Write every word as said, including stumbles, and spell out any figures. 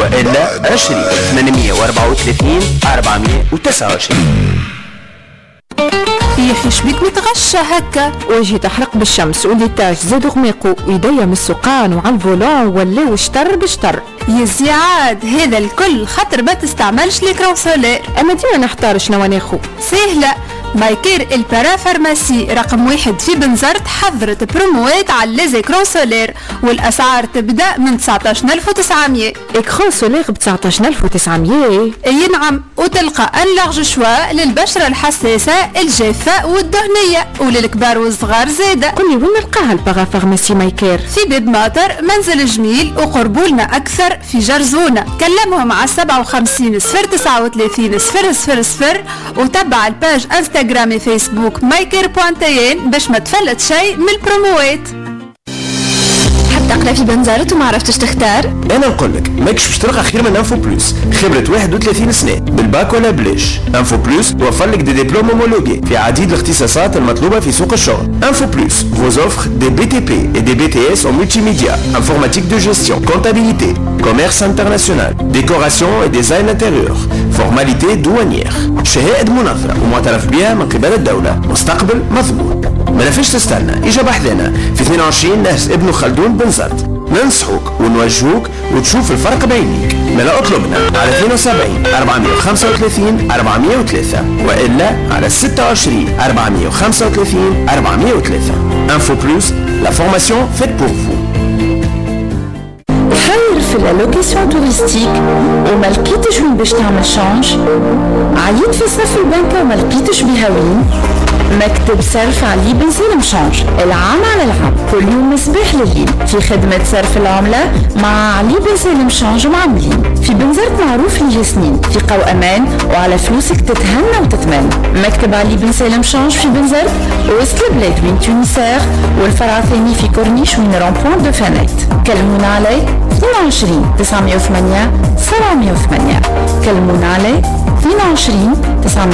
وإلا عشرين ثمانمية وأربعة وثلاثين أربعمية وتسعة وعشرين. يا اخي شبيك متغشى هكا؟ وجهي تحرق بالشمس وليتاج زاد غميقو ويديا من السقان وعلى الفولون ولاو شطر بشطر. يا زياد هذا الكل خاطر ما تستعملش ليكرون سولير. اما ديما نحتار شنو ناخو. سهله، مايكير البارا فارماسي رقم واحد في بنزرت حضرت بروموات على ليزيكرون سولير والاسعار تبدا من تسعطاش ألف وتسعمية. اكرون سولير ب تسعطاش ألف وتسعمية؟ اي نعم، وتلقى ان لارج شوا للبشره الحساسه الجافه والدهنيه وللكبار والصغار زاده. قولي وين نلقاها البارا فارماسي مايكير؟ في باب ماطر منزل جميل وقربولنا اكثر في جرزونه. كلمهم على سبعة وخمسين صفر تسعة وثلاثين صفر صفر صفر وتبع الباج انستغرام فيسبوك مايكير بوانتين باش ما تفلت شيء من البروموات. حتى أقرأ في بنزرت وما عرفتش تختار؟ انا نقولك ماكش باش تلقى خير من انفو بلوس. خبرة واحد وثلاثين سنة بالباك ولا بلاش. انفو بلوس توفر لك دي دبلوم هومولوجي في عديد الاختصاصات المطلوبة في سوق الشغل. انفو بلوس vous offre des B T P et des B T S en multimédia, informatique de gestion, comptabilité, commerce international, décoration et design intérieur, formalités douanières, شهادة منظرة ومعترف بها من قبل الدولة، مستقبل مضمون. ما نفيش تستنى، اجا بحذنا في اثنين وعشرين نهز ابن خلدون بنزرت. ننصحوك ونوجهوك وتشوف الفرق بعينيك. ملا اطلبنا على اثنين وسبعين أربعمية وخمسة وثلاثين أربعمية وثلاثة والا على ستة وعشرين أربعمية وخمسة وثلاثين أربعمية وثلاثة. Info Plus, la formation faite pour vous. خير في اللوكيسيون توريستيك وما لقيتش وين باش تعمل شانج؟ عييت في صف البنكة وما لقيتش بها وين؟ مكتب صرف علي بن سالم شانج، العام على العام كل يوم مصباح لليل في خدمة صرف العملة مع علي بن سالم شانج معاملين في بنزرت معروف ليه سنين، ثقة وأمان وعلى فلوسك تتهنى وتتمنى. مكتب علي بن سالم شانج في بنزرت وسط البلاد وين تونسير، والفرع الثاني في كورنيش وين رامبوان دو فانيت. كلمونا علي اثنين وعشرين تسعمية وثمانية سبعمية وثمانية. كلمونا علي اثنين وعشرين تسعمية